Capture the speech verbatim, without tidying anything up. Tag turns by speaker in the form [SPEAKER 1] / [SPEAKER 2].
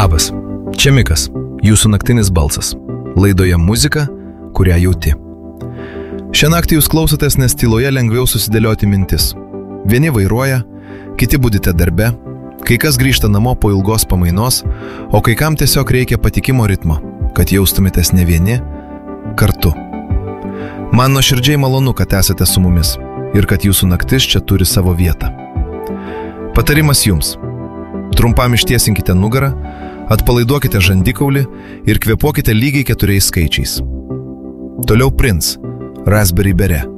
[SPEAKER 1] Labas, čia Mikas, jūsų naktinis balsas. Laidoje muzika, kurią jauti. Šią naktį jūs klausotės, nes tyloje lengviau susidėlioti mintis. Vieni vairuoja, kiti budite darbe, kai kas grįžta namo po ilgos pamainos, o kai kam tiesiog reikia patikimo ritmo, kad jaustumėtės ne vieni, kartu. Man nuoširdžiai malonu, kad esate su mumis ir kad jūsų naktis čia turi savo vietą. Patarimas jums. Trumpam ištiesinkite nugarą, atpalaiduokite žandikaulį ir kvėpuokite lygiai keturiais skaičiais. Toliau Prince, Raspberry Beret.